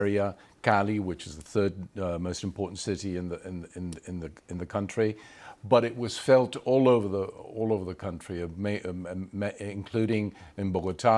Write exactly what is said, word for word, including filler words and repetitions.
area, Cali, which is the third uh, most important city in the in, in in the in the country, but it was felt all over the all over the country, including in Bogota.